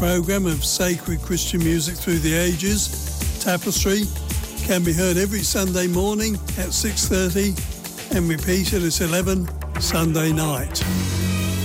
programme of sacred Christian music through the ages, Tapestry, can be heard every Sunday morning at 6:30 and repeated at 11 Sunday night.